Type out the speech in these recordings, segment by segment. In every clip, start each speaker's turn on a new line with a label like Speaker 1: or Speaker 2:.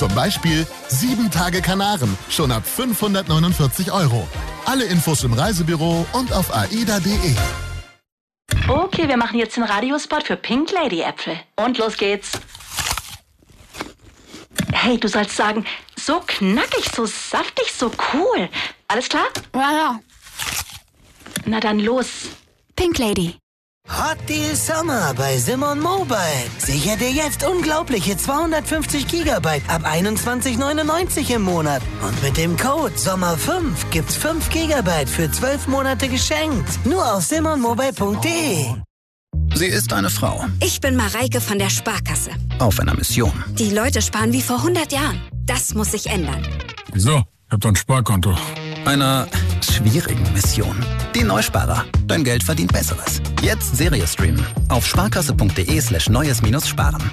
Speaker 1: Zum Beispiel 7 Tage Kanaren, schon ab 549 €. Alle Infos im Reisebüro und auf aida.de.
Speaker 2: Okay, wir machen jetzt den Radiospot für Pink Lady Äpfel. Und los geht's. Hey, du sollst sagen, so knackig, so saftig, so cool. Alles klar?
Speaker 3: Ja.
Speaker 2: Na dann los.
Speaker 3: Pink Lady.
Speaker 4: Hot Deal Summer bei Simon Mobile. Sicher dir jetzt unglaubliche 250 GB ab 21,99 im Monat. Und mit dem Code SOMMER5 gibt's 5 GB für 12 Monate geschenkt. Nur auf simonmobile.de.
Speaker 5: Sie ist eine Frau.
Speaker 3: Ich bin Mareike von der Sparkasse.
Speaker 5: Auf einer Mission.
Speaker 3: Die Leute sparen wie vor 100 Jahren. Das muss sich ändern.
Speaker 6: Wieso? Ich hab doch ein Sparkonto.
Speaker 5: Einer schwierigen Mission. Die Neusparer. Dein Geld verdient Besseres. Jetzt Serie streamen. Auf sparkasse.de/neues-sparen.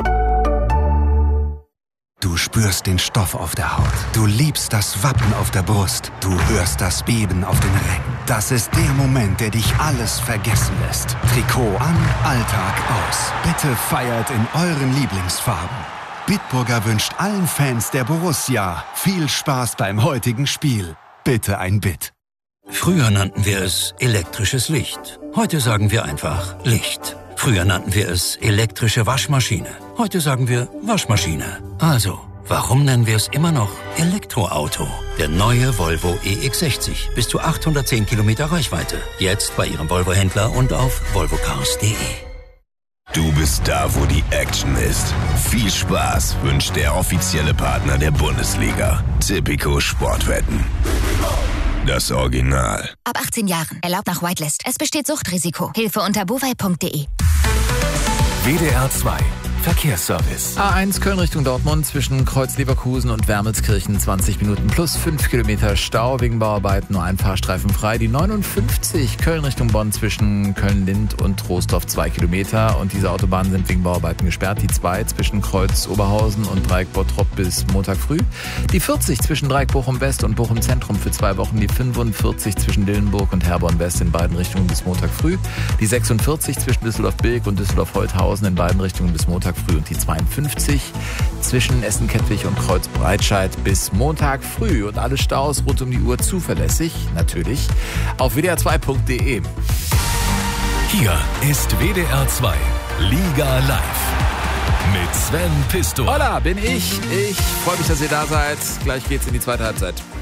Speaker 7: Du spürst den Stoff auf der Haut. Du liebst das Wappen auf der Brust. Du hörst das Beben auf den Rängen. Das ist der Moment, der dich alles vergessen lässt. Trikot an, Alltag aus. Bitte feiert in euren Lieblingsfarben. Bitburger wünscht allen Fans der Borussia viel Spaß beim heutigen Spiel. Bitte ein Bit.
Speaker 8: Früher nannten wir es elektrisches Licht. Heute sagen wir einfach Licht. Früher nannten wir es elektrische Waschmaschine. Heute sagen wir Waschmaschine. Also, warum nennen wir es immer noch Elektroauto? Der neue Volvo EX60. Bis zu 810 Kilometer Reichweite. Jetzt bei Ihrem Volvo-Händler und auf volvocars.de.
Speaker 9: Du bist da, wo die Action ist. Viel Spaß wünscht der offizielle Partner der Bundesliga. Tipico Sportwetten. Das Original.
Speaker 10: Ab 18 Jahren. Erlaubt nach Whitelist. Es besteht Suchtrisiko. Hilfe unter bovai.de.
Speaker 11: WDR 2 Verkehrsservice.
Speaker 12: A1 Köln Richtung Dortmund zwischen Kreuz Leverkusen und Wermelskirchen 20 Minuten plus 5 Kilometer Stau wegen Bauarbeiten, nur ein Fahrstreifen frei. Die 59 Köln Richtung Bonn zwischen Köln-Lind und Troisdorf 2 Kilometer und diese Autobahnen sind wegen Bauarbeiten gesperrt. Die 2 zwischen Kreuz Oberhausen und Dreieck Bottrop bis Montag früh. Die 40 zwischen Dreieck Bochum West und Bochum Zentrum für 2 Wochen. Die 45 zwischen Dillenburg und Herborn West in beiden Richtungen bis Montag früh. Die 46 zwischen Düsseldorf-Bilk und Düsseldorf-Holthausen in beiden Richtungen bis Montag früh und die 52 zwischen Essen-Kettwig und Kreuz-Breitscheid bis Montag früh und alle Staus rund um die Uhr zuverlässig, natürlich, auf wdr2.de.
Speaker 11: Hier ist WDR 2 Liga Live mit Sven Pistor.
Speaker 12: Hola, bin ich. Ich freue mich, dass ihr da seid. Gleich geht's in die zweite Halbzeit.